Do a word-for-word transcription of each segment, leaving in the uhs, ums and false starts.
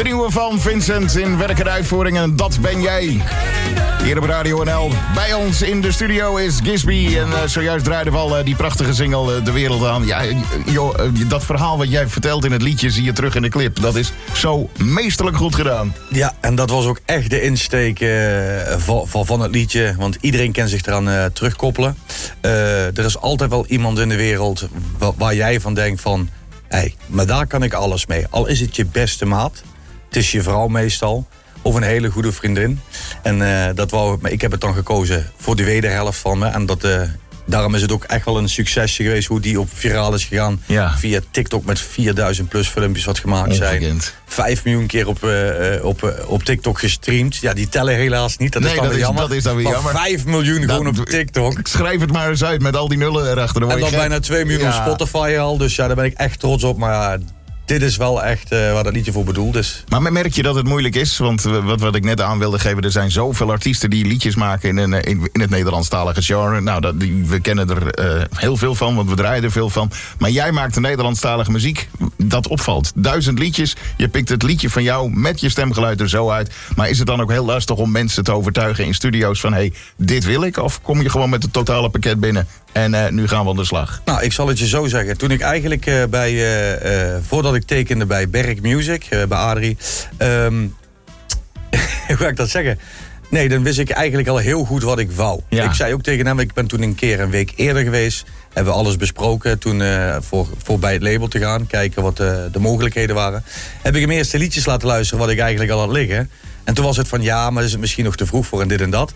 De nieuwe van Vincent in werk en uitvoering en dat ben jij. Hier op Radio N L. Bij ons in de studio is Gisby. En uh, zojuist draaiden we al uh, die prachtige single uh, De Wereld aan. Ja, joh, uh, dat verhaal wat jij vertelt in het liedje zie je terug in de clip. Dat is zo meesterlijk goed gedaan. Ja, en dat was ook echt de insteek uh, van, van, van het liedje. Want iedereen kan zich eraan uh, terugkoppelen. Uh, er is altijd wel iemand in de wereld waar, waar jij van denkt van... hé, hey, maar daar kan ik alles mee. Al is het je beste maat. Het is je vrouw meestal. Of een hele goede vriendin. En uh, dat wou, maar ik heb het dan gekozen voor de wederhelft van me. En dat, uh, daarom is het ook echt wel een succesje geweest hoe die op viraal is gegaan. Ja. Via TikTok met vierduizend plus filmpjes wat gemaakt zijn. Vijf miljoen keer op, uh, op, uh, op TikTok gestreamd. Ja, die tellen helaas niet. Dat nee, is dan dat weer is, jammer. Dat is dan weer jammer. Maar vijf miljoen gewoon op TikTok. Schrijf het maar eens uit met al die nullen erachter. En dan bijna twee miljoen ja. op Spotify al. Dus ja, daar ben ik echt trots op. Maar dit is wel echt uh, waar dat liedje voor bedoeld is. Maar merk je dat het moeilijk is? Want wat, wat ik net aan wilde geven, er zijn zoveel artiesten die liedjes maken in, een, in, in het Nederlandstalige genre. Nou, dat, die, we kennen er uh, heel veel van, want we draaien er veel van. Maar jij maakt de Nederlandstalige muziek, dat opvalt. Duizend liedjes, je pikt het liedje van jou met je stemgeluid er zo uit. Maar is het dan ook heel lastig om mensen te overtuigen in studio's van... hé, hey, dit wil ik? Of kom je gewoon met het totale pakket binnen en uh, nu gaan we aan de slag? Nou, ik zal het je zo zeggen. Toen ik eigenlijk uh, bij... Uh, uh, voordat ik tekende bij Berk Music, uh, bij Adrie... Um, hoe ga ik dat zeggen? Nee, dan wist ik eigenlijk al heel goed wat ik wou. Ja. Ik zei ook tegen hem, ik ben toen een keer een week eerder geweest... hebben we alles besproken toen uh, voor, voor bij het label te gaan... kijken wat uh, de mogelijkheden waren. Heb ik hem eerst de liedjes laten luisteren wat ik eigenlijk al had liggen. En toen was het van, ja, maar is het misschien nog te vroeg voor en dit en dat.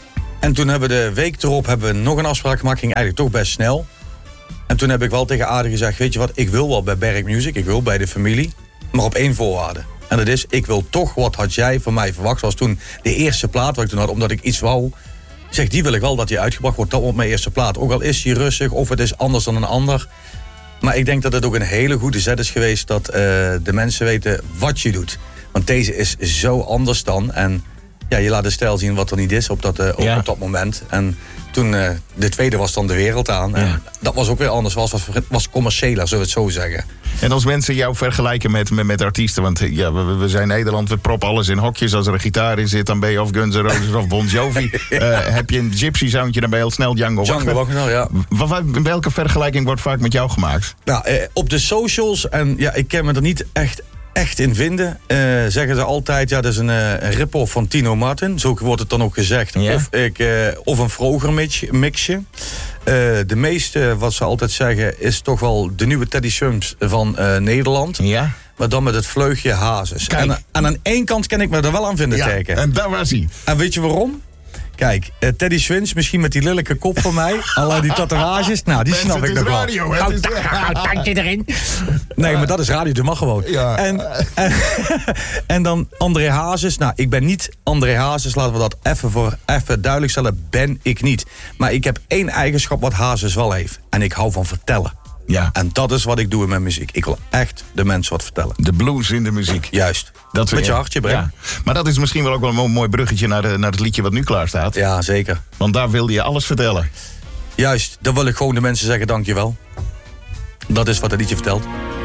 En toen hebben we de week erop hebben we nog een afspraak gemaakt... ging eigenlijk toch best snel... En toen heb ik wel tegen Adrie gezegd, weet je wat, ik wil wel bij Berk Music, ik wil bij de familie, maar op één voorwaarde. En dat is, ik wil toch, wat had jij van mij verwacht, was toen de eerste plaat wat ik toen had, omdat ik iets wou. Zeg, die wil ik wel dat die uitgebracht wordt, dat wordt mijn eerste plaat. Ook al is die rustig, of het is anders dan een ander. Maar ik denk dat het ook een hele goede zet is geweest, dat uh, de mensen weten wat je doet. Want deze is zo anders dan, en ja, je laat de stijl zien wat er niet is op dat, uh, ja. op dat moment. En toen, uh, de tweede was dan De Wereld aan. En ja. dat was ook weer anders, was, was, was commerciëler, zullen we het zo zeggen. En als mensen jou vergelijken met, met, met artiesten, want ja, we, we zijn Nederland, we proppen alles in hokjes. Als er een gitaar in zit, dan ben je of Guns N' Roses of Bon Jovi. ja. uh, heb je een gypsy soundje, dan ben je heel snel Django Wagner. Django Wagner, ja. W- welke vergelijking wordt vaak met jou gemaakt? Nou, eh, op de socials, en ja, ik kan me er niet echt... echt in vinden, uh, zeggen ze altijd... ja, dat is een, uh, een rip-off van Tino Martin. Zo wordt het dan ook gezegd. Ja. Of, ik, uh, of een vroger mixje. Uh, de meeste, wat ze altijd zeggen... is toch wel de nieuwe Teddy Swims van uh, Nederland. Ja. Maar dan met het vleugje Hazes. En, en aan één kant kan ik me er wel aan vinden ja, kijken. En daar was hij. En weet je waarom? Kijk, uh, Teddy Swims, misschien met die lelijke kop van mij. Allerlei die tatoeages. Nou, die snap ik nog wel. Radio, het is radio. Tandje erin. Nee, maar dat is radio, dat mag gewoon. Ja. En, en, en dan André Hazes. Nou, ik ben niet André Hazes. Laten we dat even voor even duidelijk stellen. Ben ik niet. Maar ik heb één eigenschap wat Hazes wel heeft. En ik hou van vertellen. Ja. En dat is wat ik doe in mijn muziek. Ik wil echt de mensen wat vertellen. De blues in de muziek. Juist. Dat met je hartje, Brem. Ja. Maar dat is misschien wel ook wel een mooi bruggetje naar, de, naar het liedje wat nu klaar staat. Ja, zeker. Want daar wilde je alles vertellen. Juist. Dan wil ik gewoon de mensen zeggen dankjewel. Dat is wat het liedje vertelt.